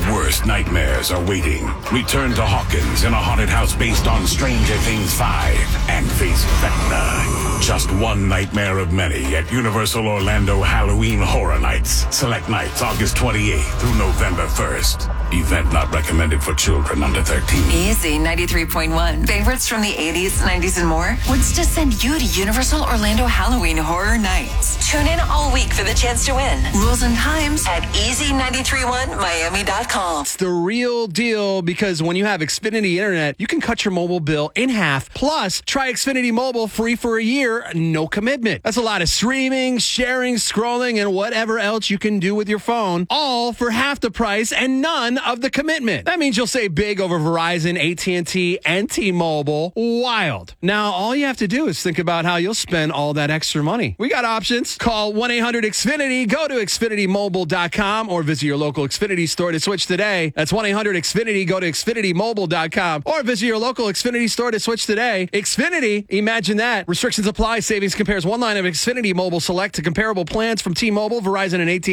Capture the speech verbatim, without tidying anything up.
worst nightmares are waiting. Return to Hawkins in a haunted house based on Stranger Things five and face Vecna. Just one nightmare of many at Universal Orlando Halloween Horror Nights. Select nights August twenty-eighth through November first. Event not recommended for children under thirteen. Easy ninety-three point one. Favorites from the eighties, nineties, and more wants to send you to Universal Orlando Halloween Horror Nights. Tune in all week for the chance to win. Rules and times at easy nine three one miami dot com. It's the real deal because when you have Xfinity Internet, you can cut your mobile bill in half. Plus, try Xfinity Mobile free for a year, no commitment. That's a lot of streaming, sharing, scrolling, and whatever else you can do with your phone, all for half the price and none of the commitment. That means you'll save big over Verizon, A T and T, and T-Mobile. Wild. Now, all you have to do is think about how you'll spend all that extra money. We got options. Call one eight hundred X Finity, go to Xfinity Mobile dot com, or visit your local Xfinity store to switch today. That's one eight hundred X Finity, go to Xfinity Mobile dot com, or visit your local Xfinity store to switch today. Xfinity, imagine that. Restrictions apply. Savings compares one line of Xfinity Mobile Select to comparable plans from T-Mobile, Verizon, and A T and T.